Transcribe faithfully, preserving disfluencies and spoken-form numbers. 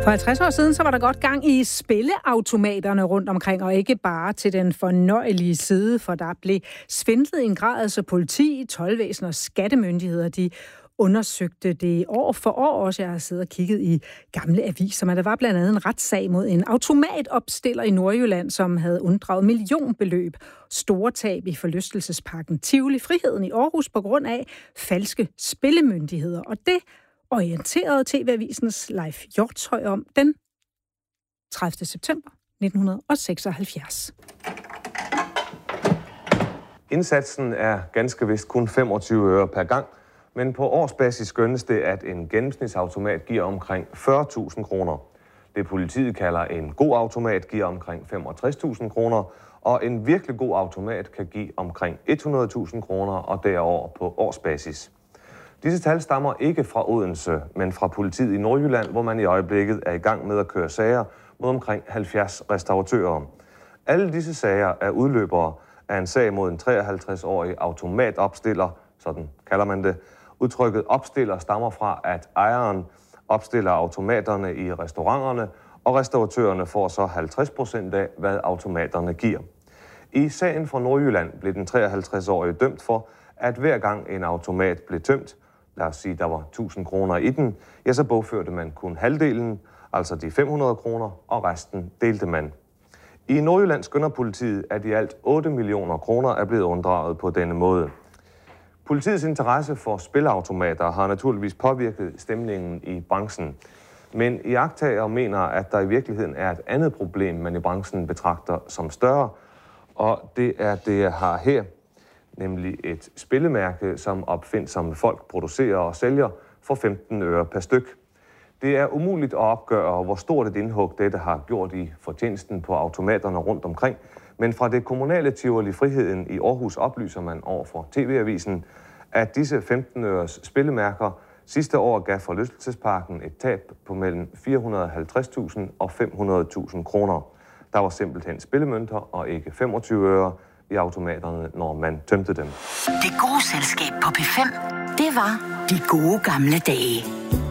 For halvtreds år siden, så var der godt gang i spilleautomaterne rundt omkring, og ikke bare til den fornøjelige side, for der blev svindlet i en grad, så politi, toldvæsen og skattemyndigheder, de undersøgte det år for år også. Jeg har siddet og kigget i gamle aviser, men der var blandt andet en retssag mod en automatopstiller i Nordjylland, som havde unddraget millionbeløb, store tab i forlystelsesparken Tivoli Friheden i Aarhus på grund af falske spillemyndigheder. Og det orienterede T V-avisens Leif Hjortshøj om den tredivte september nitten seksoghalvfjerds. Indsatsen er ganske vist kun femogtyve øre per gang, men på årsbasis skønnes det, at en gennemsnitsautomat giver omkring fyrre tusind kroner. Det politiet kalder en god automat giver omkring femogtres tusind kroner, og en virkelig god automat kan give omkring hundrede tusind kroner og derover på årsbasis. Disse tal stammer ikke fra Odense, men fra politiet i Nordjylland, hvor man i øjeblikket er i gang med at køre sager mod omkring halvfjerds restauratører. Alle disse sager er udløbere af en sag mod en treoghalvtreds-årig automatopstiller, sådan kalder man det. Udtrykket opstiller stammer fra, at ejeren opstiller automaterne i restauranterne, og restauratørerne får så halvtreds procent af, hvad automaterne giver. I sagen fra Nordjylland blev den treoghalvtreds-årige dømt for, at hver gang en automat blev tømt, lad os sige, der var tusind kroner i den, ja, så bogførte man kun halvdelen, altså de fem hundrede kroner, og resten delte man. I Nordjylland skønner politiet, at i alt otte millioner kroner er blevet unddraget på denne måde. Politiets interesse for spilleautomater har naturligvis påvirket stemningen i branchen. Men iagttager mener, at der i virkeligheden er et andet problem, man i branchen betragter som større. Og det er det, jeg har her, nemlig et spillemærke, som opfindsomme folk producerer og sælger for femten øre per styk. Det er umuligt at opgøre, hvor stort et indhug dette har gjort i fortjenesten på automaterne rundt omkring. Men fra det kommunale Tivoli Friheden i Aarhus oplyser man over for T V-avisen, at disse femten øres spillemærker sidste år gav forlystelsesparken et tab på mellem fire hundrede og halvtreds tusind og fem hundrede tusind kroner. Der var simpelthen spillemønter og ikke femogtyve øre i automaterne, når man tømte dem. Det gode selskab på P fem, det var de gode gamle dage.